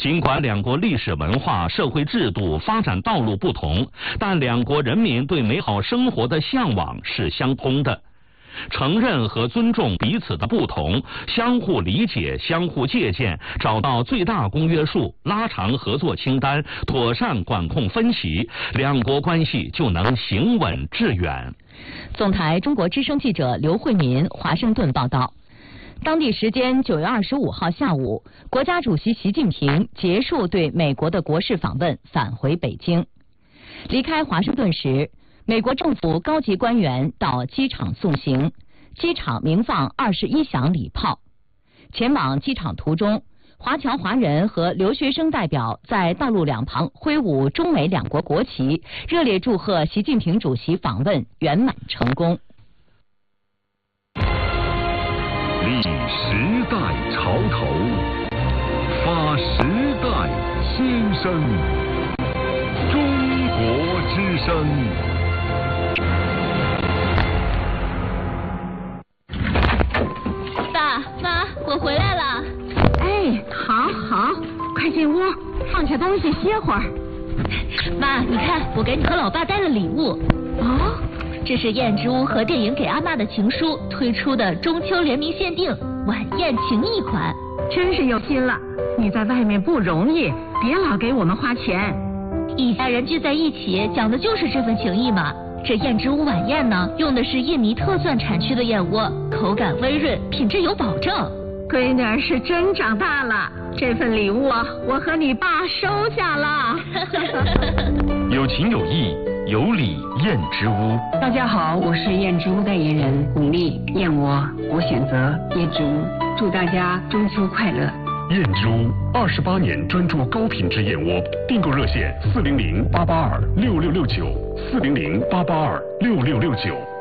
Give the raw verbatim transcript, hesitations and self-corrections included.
尽管两国历史文化、社会制度、发展道路不同，但两国人民对美好生活的向往是相通的。承认和尊重彼此的不同，相互理解、相互借鉴，找到最大公约数，拉长合作清单，妥善管控分歧，两国关系就能行稳致远。 总台中国之声记者刘慧民华盛顿报道。当地时间九月二十五号下午，国家主席习近平结束对美国的国事访问，返回北京。离开华盛顿时，美国政府高级官员到机场送行，机场鸣放二十一响礼炮。前往机场途中，华侨华人和留学生代表在道路两旁挥舞中美两国国旗，热烈祝贺习近平主席访问圆满成功。 立时代潮头，发时代新声，中国之声。 爸妈，我回来了。 哎，好好，快进屋，放下东西歇会儿。 妈，你看，我给你和老爸带了礼物。 哦， 这是燕之屋和电影给阿嬷的情书推出的中秋联名限定晚宴情谊款。 真是有心了，你在外面不容易，别老给我们花钱。 一家人聚在一起，讲的就是这份情谊嘛。这燕之屋晚宴呢，用的是印尼特蒜产区的燕窝，口感微润，品质有保证。 闺女儿是真长大了，这份礼物我和你爸收下了。 有情有义，有礼燕之屋。 大家好，我是燕之屋代言人巩俐，燕窝我选择燕之屋，祝大家中秋快乐。 燕之屋二十八年专注高品质燕窝，订购热线四零零八八二六六六九，四零零八八二六六六九。